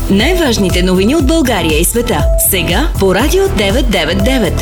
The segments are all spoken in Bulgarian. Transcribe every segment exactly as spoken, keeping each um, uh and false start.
Най-важните новини от България и света. Сега по Радио деветsto девет и девет.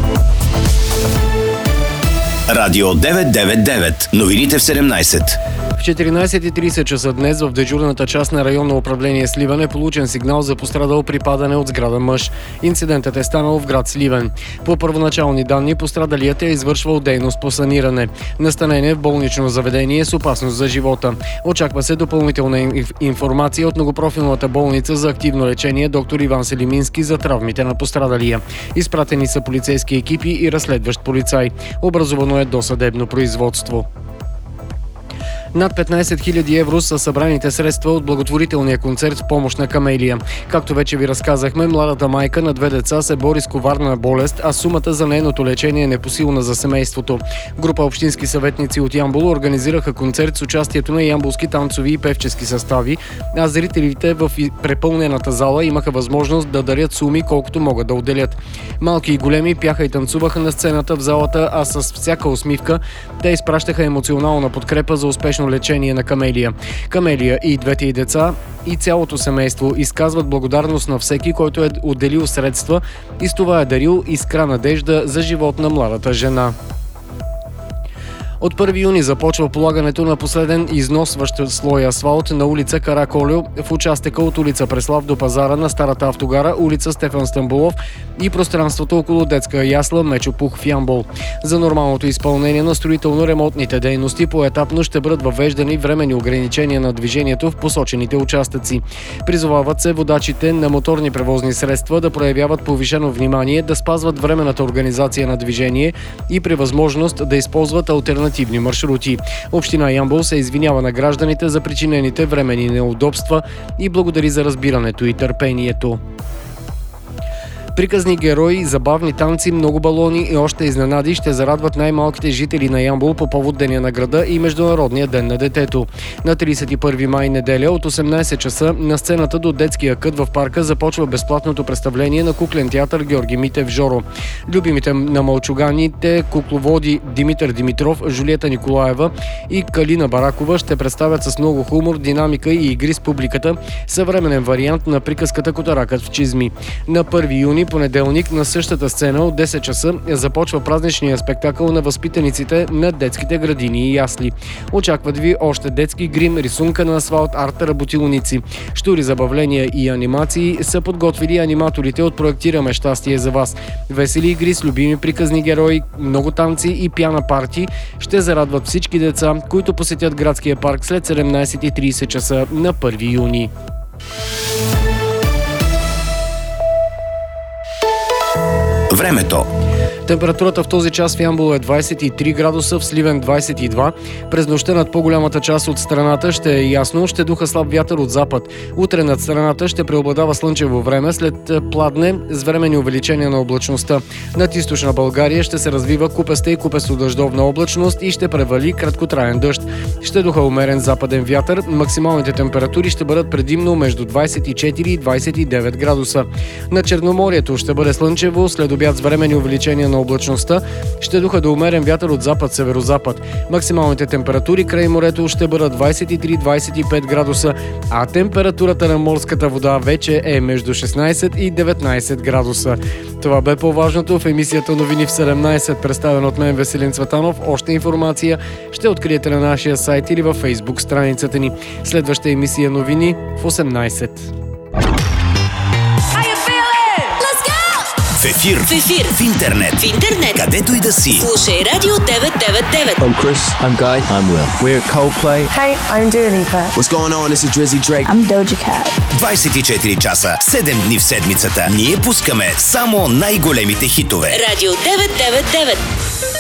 Радио деветsto девет и девет. Новините в седемнайсет. В четиринайсет и трийсет часа днес в дежурната част на районно управление Сливен е получен сигнал за пострадал при падане от сграда мъж. Инцидентът е станал в град Сливен. По първоначални данни пострадалият е извършвал дейност по саниране. Настанен е в болнично заведение с опасност за живота. Очаква се допълнителна информация от многопрофилната болница за активно лечение доктор Иван Селимински за травмите на пострадалия. Изпратени са полицейски екипи и разследващ полицай. Образувано е досъдебно производство. Над петнайсет хиляди евро са събраните средства от благотворителния концерт в помощ на Камелия. Както вече ви разказахме, младата майка на две деца се бори с коварна болест, а сумата за нейното лечение е непосилна за семейството. Група общински съветници от Ямбол организираха концерт с участието на ямболски танцови и певчески състави, а зрителите в препълнената зала имаха възможност да дарят суми колкото могат да отделят. Малки и големи пяха и танцуваха на сцената в залата, а с всяка усмивка те изпращаха емоционална подкрепа за успешно лечение на Камелия. Камелия и двете й деца и цялото семейство изказват благодарност на всеки, който е отделил средства и с това е дарил искра надежда за живот на младата жена. От първи юни започва полагането на последен износващ слой асфалт на улица Караколю в участъка от улица Преслав до пазара на Старата автогара, улица Стефан Стамболов и пространството около детска ясла Мечо Пух в Ямбол. За нормалното изпълнение на строително-ремонтните дейности поетапно ще бъдат въвеждани временни ограничения на движението в посочените участъци. Призовават се водачите на моторни превозни средства да проявяват повишено внимание, да спазват временната организация на движение и при възможност да използват алтернативни маршрути. Община Ямбол се извинява на гражданите за причинените временни неудобства и благодари за разбирането и търпението. Приказни герои, забавни танци, много балони и още изненади ще зарадват най-малките жители на Ямбол по повод Деня на града и Международния ден на детето. На трийсет и първи май неделя от осемнайсет часа на сцената до детския кът в парка започва безплатното представление на куклен театър Георги Митев Жоро. Любимите на мълчуганите кукловоди Димитър Димитров, Жулиета Николаева и Калина Баракова ще представят с много хумор, динамика и игри с публиката съвременен вариант на приказката Котаракът в чизми. На първи юни понеделник на същата сцена от десет часа започва празничния спектакъл на възпитаниците на детските градини и ясли. Очакват ви още детски грим, рисунка на асфалт, арт работилници. Штури забавления и анимации са подготвили аниматорите от Проектираме щастие за вас. Весели игри с любими приказни герои, много танци и пяна парти ще зарадват всички деца, които посетят градския парк след седемнайсет и трийсет часа на първи юни. Времето. Температурата в този час в Ямбол е двайсет и три градуса, в Сливен двайсет и два. През нощта над по-голямата част от страната ще е ясно, ще духа слаб вятър от запад. Утре над страната ще преобладава слънчево време, след пладне с временни увеличения на облачността. Над източна България ще се развива купеста и купесто-дъждовна облачност и ще превали краткотраен дъжд. Ще духа умерен западен вятър. Максималните температури ще бъдат предимно между двайсет и четири и двайсет и девет градуса. На Черноморието ще бъде слънчево, след обяд с временни увеличения на облачността, ще духа до умерен вятър от запад-северозапад. Максималните температури край морето ще бъдат двайсет и три до двайсет и пет градуса, а температурата на морската вода вече е между шестнайсет и деветнайсет градуса. Това бе по-важното в емисията Новини в седемнайсет, представен от мен Веселин Цветанов. Още информация ще откриете на нашия сайт или във Фейсбук страницата ни. Следваща емисия Новини в осемнайсет. В ефир, В ефир, в интернет, в интернет, където и да си. слушай Радио деветsto девет и девет. I'm Chris. I'm Guy. I'm Will. We're Coldplay. Hey, I'm Dua Lipa. What's going on? This is Drizzy Drake. I'm Doja Cat. двайсет и четири часа, седем дни в седмицата. Ние пускаме само най-големите хитове. Радио деветsto девет и девет.